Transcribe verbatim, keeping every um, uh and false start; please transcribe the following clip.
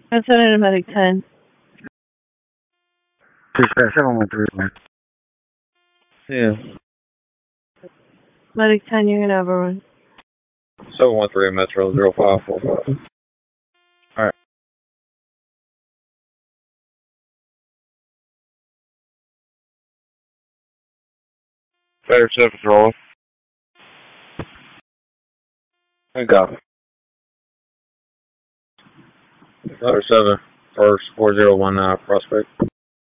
I'm sending a medic ten. Dispatch seven one three one. Yeah. Medic ten, you're gonna overrun. seven one three Metro zero five four five. Alright. Better seven rolling. Thank God. Better seven, first four zero one nine Prospect.